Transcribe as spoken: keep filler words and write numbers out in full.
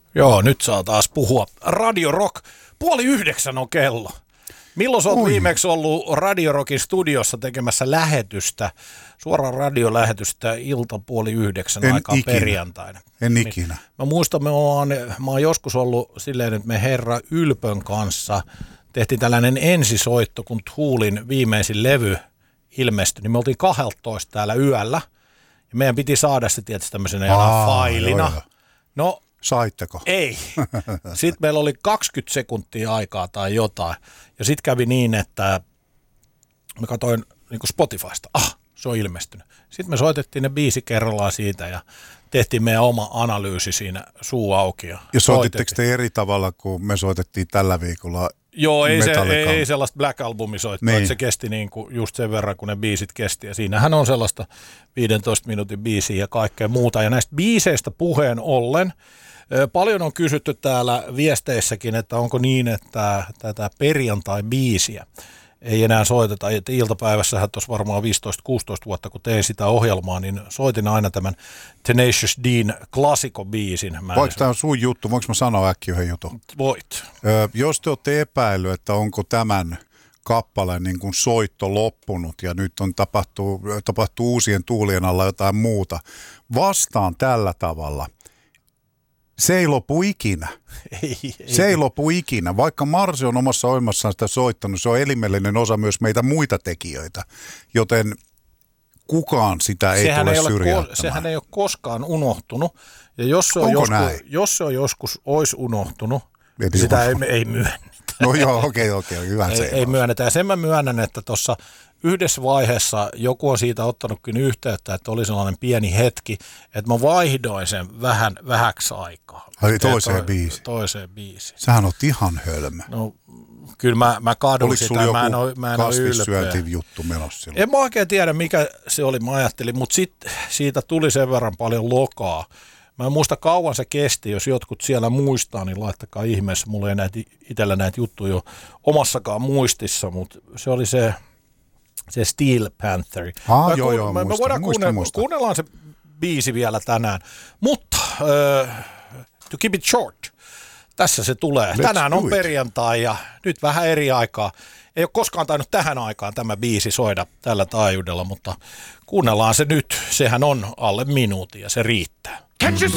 Joo, nyt saa taas puhua. Radio Rock, puoli yhdeksän on kello. Milloin sä oot Oi. viimeksi ollut Radio Rockin studiossa tekemässä lähetystä, suoraan radiolähetystä ilta puoli yhdeksän en aikaan ikinä. perjantaina? En ikinä. Mä muistan, mä oon, mä oon joskus ollut silleen, että me herra Ylpön kanssa tehtiin tällainen ensisoitto, kun Toolin viimeisin levy ilmestyi, niin me oltiin kaksitoista täällä yöllä. Ja meidän piti saada se tietysti tämmöisenä jonain failina. Joo, joo. No, saitteko? Ei. Sitten meillä oli kaksikymmentä sekuntia aikaa tai jotain. Ja sitten kävi niin, että mä katsoin niin kuin Spotifysta. Ah, se on ilmestynyt. Sitten me soitettiin ne biisi kerrallaan siitä ja tehtiin meidän oma analyysi siinä suu auki. Ja, ja soititteko te eri tavalla kuin me soitettiin tällä viikolla? Joo, ei, se, ei sellaista Black Albumisoittoa, niin. Että se kesti niin kuin just sen verran, kun ne biisit kesti. Ja siinähän on sellaista viidentoista minuutin biisiä ja kaikkea muuta. Ja näistä biiseistä puheen ollen, paljon on kysytty täällä viesteissäkin, että onko niin, että tätä perjantai-biisiä ei enää soiteta. Että iltapäivässähän tuossa varmaan viisitoista kuusitoista vuotta, kun tein sitä ohjelmaa, niin soitin aina tämän Tenacious D:n klassikobiisin. Vaikka tämä on sun juttu, voinko mä sanoa äkkiä yhden jutun? Voit. Ö, jos te olette epäillyt, että onko tämän kappaleen niin kuin soitto loppunut ja nyt on tapahtuu, tapahtuu uusien tuulien alla jotain muuta, vastaan tällä tavalla. Se ei lopu ikinä. Ei, ei. Se ei lopu ikinä. Vaikka Marsi on omassa ohjelmassaan sitä soittanut, se on elimellinen osa myös meitä muita tekijöitä, joten kukaan sitä ei sehän tule ei syrjäyttämään. Sehän ei ole koskaan unohtunut. Ja jos se, on joskus, jos se on joskus olisi unohtunut, niin sitä ei, ei myönnetä. No joo, okei, okei, hyvä ei, se. Ei myönnetä. Ja sen mä myönnän, että tuossa yhdessä vaiheessa joku on siitä ottanutkin yhteyttä, että oli sellainen pieni hetki, että mä vaihdoin sen vähän, vähäksi aikaa. Ai toiseen to, biisiin? Toiseen biisiin. Sähän oot ihan hölmö. No kyllä mä, mä kadun Oliko sitä. Oliko sulla joku joku kasvissyönti-juttu menossa silloin? En mä oikein tiedä, mikä se oli, mä ajattelin, mutta sit siitä tuli sen verran paljon lokaa. Mä en muista kauan se kesti, jos jotkut siellä muistaa, niin laittakaa ihmeessä. Mulla ei näitä, itsellä näitä juttuja jo omassakaan muistissa, mutta se oli se, se Steel Panther. Ah, joo, joo, me, muista, me voidaan muista, kuunnella, muista. kuunnellaan se biisi vielä tänään, mutta uh, to keep it short, tässä se tulee. Let's Tänään on it. perjantai ja nyt vähän eri aikaa. Ei ole koskaan tainnut tähän aikaan tämä biisi soida tällä taajuudella, mutta kuunnellaan se nyt. Sehän on alle minuutin ja se riittää. Can't you